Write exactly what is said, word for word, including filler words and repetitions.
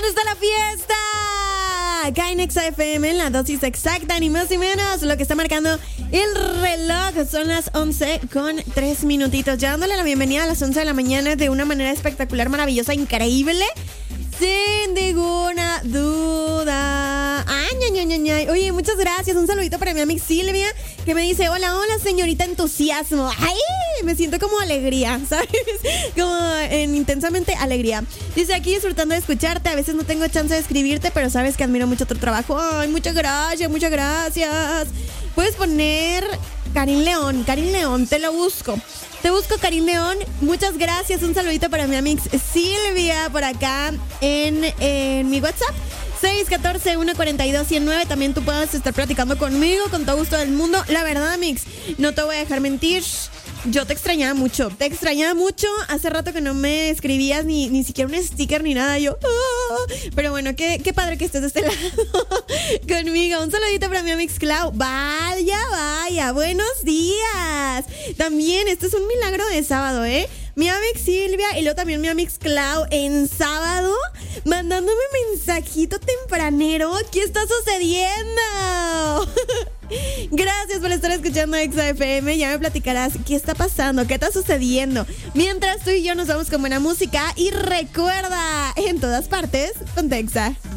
está la fiesta. Acá en Exa F M, en la dosis exacta, ni más ni menos. Lo que está marcando el reloj son las once con tres minutitos. Ya dándole la bienvenida a las once de la mañana de una manera espectacular, maravillosa, increíble. Sin ninguna duda. Ay, ña, ña, ña, ña. Oye, muchas gracias. Un saludito para mi amiga Silvia, que me dice, hola, hola, señorita entusiasmo. Ay, me siento como alegría, ¿sabes? Como en intensamente alegría. Dice, aquí disfrutando de escucharte. A veces no tengo chance de escribirte, pero sabes que admiro mucho tu trabajo. Ay, muchas gracias, muchas gracias. Puedes poner Karim León, Karim León, te lo busco. Te busco, Karim León. Muchas gracias. Un saludito para mi amiga Silvia por acá en, en mi WhatsApp. seis uno cuatro, uno cuatro dos, uno cero nueve. También tú puedes estar platicando conmigo con todo gusto del mundo. La verdad, Mix, no te voy a dejar mentir. Yo te extrañaba mucho. Te extrañaba mucho. Hace rato que no me escribías ni, ni siquiera un sticker ni nada. Yo, ah. Pero bueno, qué, qué padre que estés de este lado conmigo. Un saludito para mi amiga Clau. Vaya, vaya. Buenos días. También, esto es un milagro de sábado, ¿eh? Mi amiga Silvia y luego también mi amiga Clau en sábado mandándome mensajito tempranero. ¿Qué está sucediendo? Gracias por estar escuchando Exa F M. Ya me platicarás qué está pasando, qué está sucediendo. Mientras tú y yo nos vamos con buena música. Y recuerda, en todas partes, con Exa.